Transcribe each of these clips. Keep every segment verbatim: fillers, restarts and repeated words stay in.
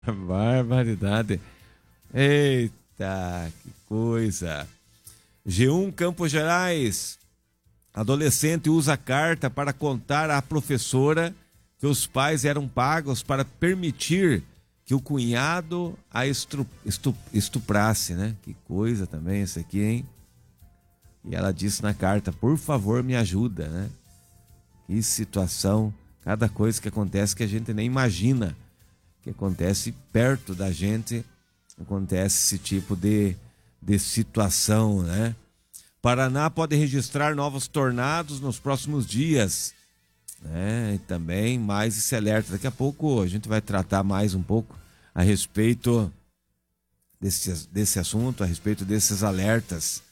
Barbaridade. Eita, que coisa. G um Campos Gerais. Adolescente usa carta para contar à professora que os pais eram pagos para permitir que o cunhado a estru, estu, estuprasse, né? Que coisa também isso aqui, hein? E ela disse na carta, por favor, me ajuda, né? Que situação, cada coisa que acontece que a gente nem imagina, que acontece perto da gente, acontece esse tipo de, de situação, né? Paraná pode registrar novos tornados nos próximos dias, né? E também mais esse alerta. Daqui a pouco a gente vai tratar mais um pouco a respeito desse, desse assunto, a respeito desses alertas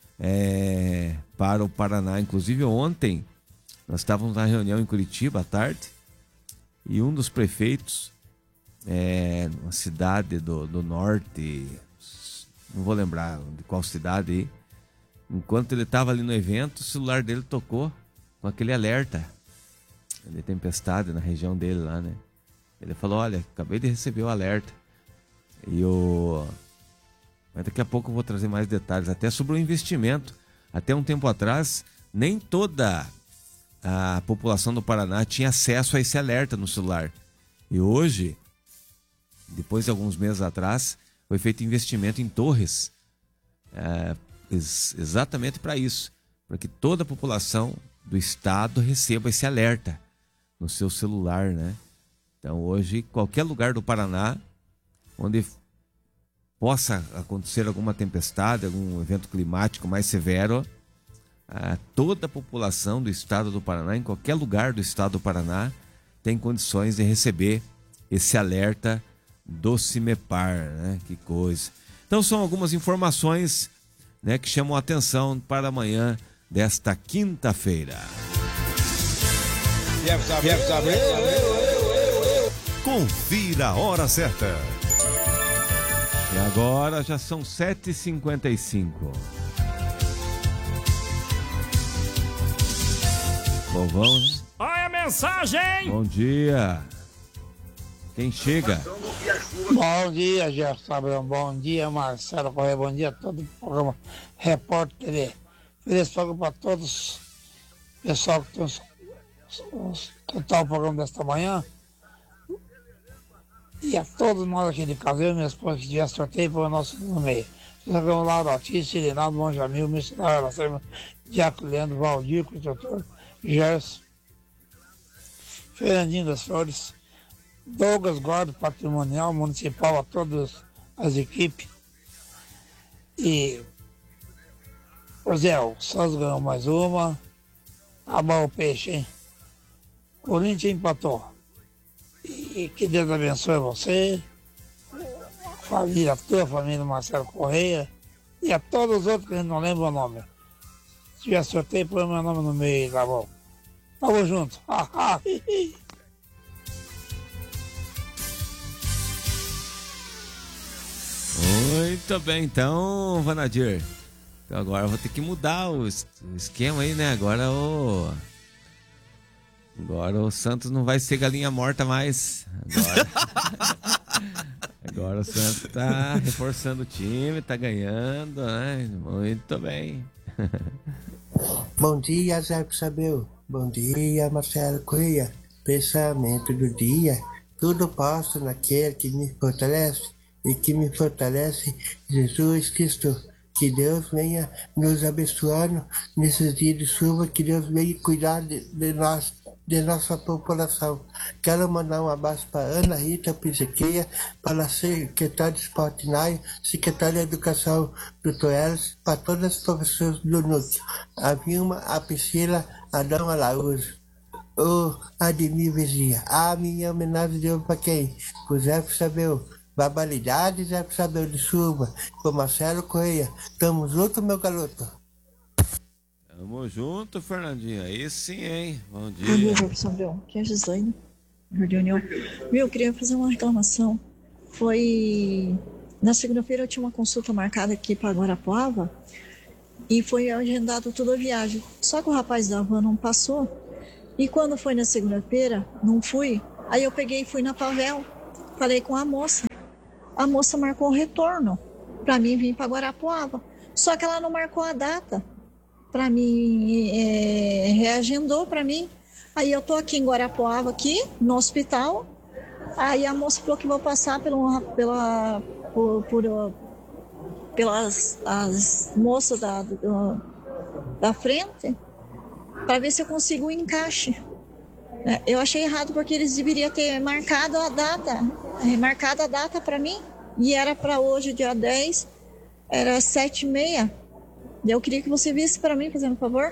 é, para o Paraná. Inclusive ontem nós estávamos na reunião em Curitiba à tarde e um dos prefeitos, é, uma cidade do, do norte, não vou lembrar de qual cidade aí, enquanto ele estava ali no evento, o celular dele tocou com aquele alerta de tempestade na região dele lá, né? Ele falou, olha, acabei de receber o alerta. E o... Mas daqui a pouco eu vou trazer mais detalhes, até sobre o investimento. Até um tempo atrás, nem toda a população do Paraná tinha acesso a esse alerta no celular. E hoje, depois de alguns meses atrás, foi feito investimento em torres, é, ex- exatamente para isso, para que toda a população do estado receba esse alerta no seu celular, né? Então hoje, qualquer lugar do Paraná onde possa acontecer alguma tempestade, algum evento climático mais severo, toda a população do estado do Paraná, em qualquer lugar do estado do Paraná, tem condições de receber esse alerta do CIMEPAR, né? Que coisa. Então são algumas informações, né, que chamam a atenção para amanhã desta quinta-feira. Confira a hora certa. E agora já são sete e cinquenta e cinco. Vovão, né? Olha a mensagem! Bom dia. Quem chega? Bom dia, Gerson Abrão. Bom dia, Marcelo Correia. Bom dia a todo o programa Repórter T V. Feliz fogo para todos. Pessoal que tem os, os, total o programa desta manhã. E a todos nós aqui de casa, eu e minha esposa que tiver sorteio para o nosso no meio. Jogamos Laura Ortiz, Sirinaldo, Monjamil, Missionário Aracema, Diaco Leandro, Valdir, Construtor, Gerson, Fernandinho das Flores, Douglas Gordo, Patrimonial Municipal, a todas as equipes. E o Zé, o Santos ganhou mais uma. Abar o peixe, hein? Corinthians empatou. E que Deus abençoe você, a família, a tua família, Marcelo Correia, e a todos os outros que a gente não lembra o nome. Se tiver sorteio, põe meu nome no meio, tá bom? Tamo junto. Muito bem, então, Vanadir. Então agora eu vou ter que mudar o, es- o esquema aí, né? Agora o. Agora o Santos não vai ser galinha morta mais. Agora, agora o Santos tá reforçando o time, tá ganhando, né? Muito bem. Bom dia, Zé Sabeu. Bom dia, Marcelo Correia. Pensamento do dia. Tudo posso naquele que me fortalece e que me fortalece, Jesus Cristo. Que Deus venha nos abençoando nesses dias de chuva, que Deus venha cuidar de, de nós, de nossa população. Quero mandar um abraço para Ana Rita Pisequeia, para a secretária de Esporte Naio, secretária de Educação doutor Elis, para todas as professoras do núcleo, a Vilma, a Priscila, a Dama Araújo, o Ademir Vigia. A minha homenagem de hoje para quem? Para o Zé Sabeu. Barbaridade, Zé Sabeu de chuva, com Marcelo Correia. Tamo junto, meu garoto. Tamo junto, Fernandinho. Aí sim, hein? Bom dia. Bom dia, professor Abreu. Aqui é a Gislaine, Jardim União. Viu, eu queria fazer uma reclamação. Foi... Na segunda-feira eu tinha uma consulta marcada aqui para Guarapuava e foi agendado toda a viagem. Só que o rapaz da van não passou. E quando foi na segunda-feira, não fui. Aí eu peguei e fui na Pavel. falei com a moça. A moça marcou o retorno para mim vir para Guarapuava. Só que ela não marcou a data para mim, é, reagendou para mim. Aí eu tô aqui em Guarapuava, aqui no hospital. Aí a moça falou que vou passar pelo, pela, por, por, pelas as moças da, da, da frente para ver se eu consigo um encaixe. Eu achei errado porque eles deveriam ter marcado a data, marcado a data para mim, e era para hoje, dia dez, era sete e meia. Eu queria que você visse para mim, fazendo um favor.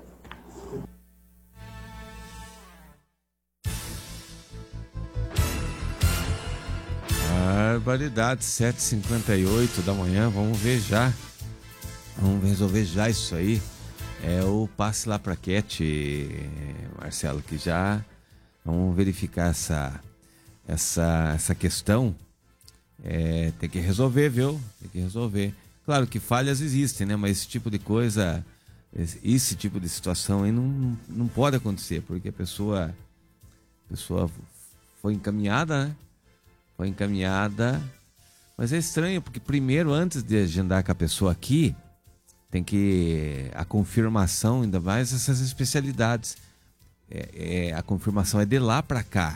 Barbaridade, sete e cinquenta e oito da manhã, vamos ver já. Vamos resolver já isso aí. É o passe lá pra Cat, Marcelo, que já vamos verificar essa, essa, essa questão. É, tem que resolver, viu? Tem que resolver. Claro que falhas existem, né? Mas esse tipo de coisa, esse, esse tipo de situação aí não, não pode acontecer, porque a pessoa, a pessoa foi encaminhada, né? Foi encaminhada, mas é estranho, porque primeiro, antes de agendar com a pessoa aqui, tem que a confirmação, ainda mais essas especialidades, é, é, a confirmação é de lá para cá,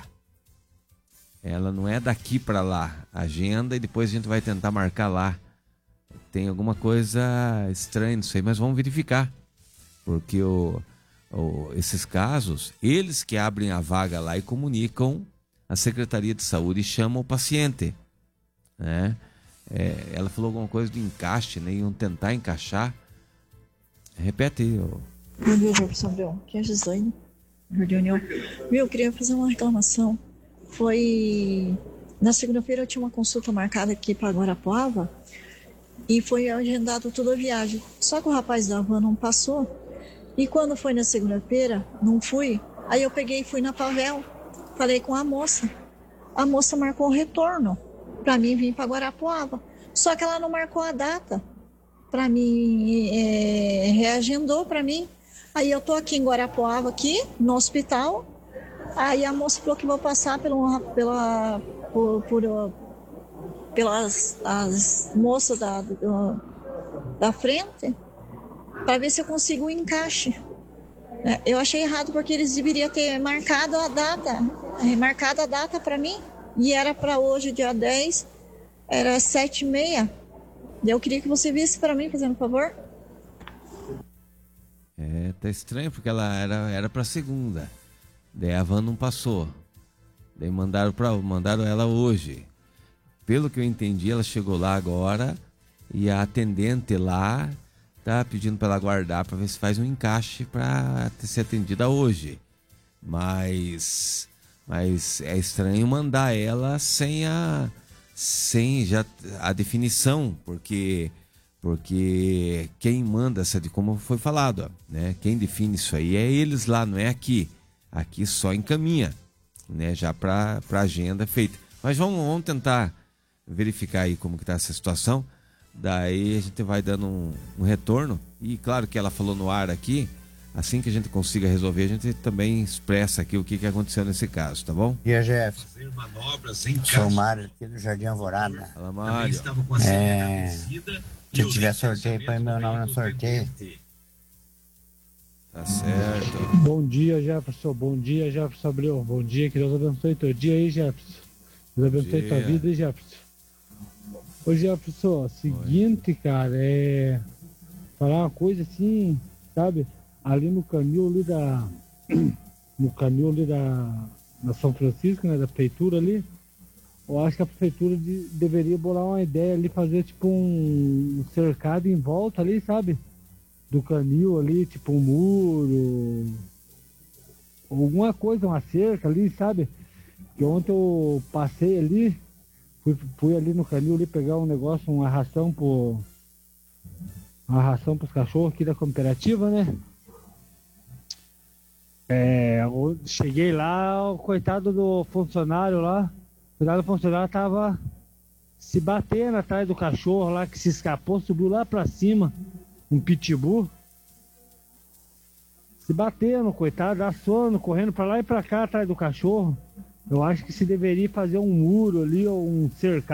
ela não é daqui para lá, agenda e depois a gente vai tentar marcar lá. Tem alguma coisa estranha nisso aí, mas vamos verificar, porque o, o, esses casos, eles que abrem a vaga lá e comunicam a Secretaria de Saúde e chamam o paciente, né? É, ela falou alguma coisa de encaixe, né? Iam tentar encaixar. Repete aí. Ó. Bom dia, Jefferson Abreu. Aqui é a Gislaine, Jardim União. Viu, eu queria fazer uma reclamação. Foi... Na segunda-feira eu tinha uma consulta marcada aqui para Guarapuava e foi agendado toda a viagem. Só que o rapaz da van não passou. E quando foi na segunda-feira, não fui. Aí eu peguei e fui na Pavel. Falei com a moça. A moça marcou o retorno para mim vir para Guarapuava. Só que ela não marcou a data para mim, é, reagendou para mim. Aí eu tô aqui em Guarapuava, aqui no hospital. Aí a moça falou que vou passar pelo, pela, por, por, pelas as moças da, da, da frente para ver se eu consigo um encaixe. Eu achei errado porque eles deveriam ter marcado a data, marcado a data para mim, e era para hoje, dia dez, era sete e meia. Eu queria que você visse para mim, fazendo um favor. É, tá estranho porque ela era era para segunda. Daí a van não passou. Daí mandaram para mandaram ela hoje. Pelo que eu entendi, ela chegou lá agora e a atendente lá tá pedindo para ela aguardar para ver se faz um encaixe para ser atendida hoje. Mas, mas é estranho mandar ela sem a, sem já a definição, porque, porque quem manda essa, de como foi falado, né? Quem define isso aí é eles lá, não é aqui. Aqui só encaminha, né? Já para para agenda feita. Mas vamos, vamos tentar verificar aí como que tá essa situação. Daí a gente vai dando um, um retorno. E claro que ela falou no ar aqui. Assim que a gente consiga resolver, a gente também expressa aqui o que, que aconteceu nesse caso, tá bom? E a Jefferson? Sou o Mário aqui do Jardim Alvorada. Fala, Mário. É, se tiver sorteio, põe meu nome no sorteio. Tá certo. Bom dia, Jefferson. Bom dia, Jefferson Abreu. Bom dia, que Deus abençoe teu dia aí, Jefferson. Deus abençoe tua vida aí, Jefferson. Ô Jefferson, seguinte, Oi. cara, é falar uma coisa assim, sabe? Ali no caminho ali da. No caminho ali da, da São Francisco, né? Da prefeitura ali. Eu acho que a prefeitura de, deveria bolar uma ideia ali, fazer tipo um, um cercado em volta ali, sabe? Do canil ali, tipo um muro. Alguma coisa, uma cerca ali, sabe? Que ontem eu passei ali. Fui, fui ali no canil ali pegar um negócio, uma ração pro. Uma ração pros cachorros aqui da cooperativa, né? É, eu cheguei lá, o coitado do funcionário lá, o coitado do funcionário tava se batendo atrás do cachorro lá, que se escapou, subiu lá pra cima, um pitbull. Se batendo, coitado, assando, correndo pra lá e pra cá atrás do cachorro. Eu acho que se deveria fazer um muro ali ou um cercado